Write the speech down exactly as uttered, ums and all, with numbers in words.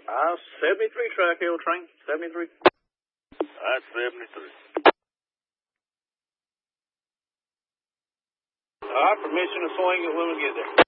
Uh, seventy-three track L train, seventy-three. That's seventy-three. All right, permission to swing it when we get there.